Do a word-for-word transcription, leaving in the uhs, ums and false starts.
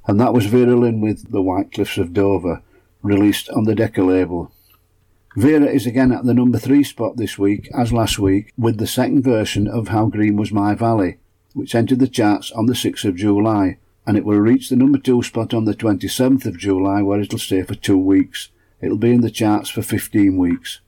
and that was Vera Lynn with The White Cliffs of Dover, released on the Decca label. Vera is again at the number three spot this week, as last week, with the second version of How Green Was My Valley, which entered the charts on the sixth of July, and it will reach the number two spot on the twenty-seventh of July, where it'll stay for two weeks. It'll be in the charts for fifteen weeks.